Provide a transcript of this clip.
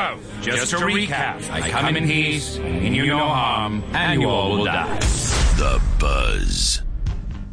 So, just to recap, I come in peace, mean you no harm, and you all will die. The Buzz.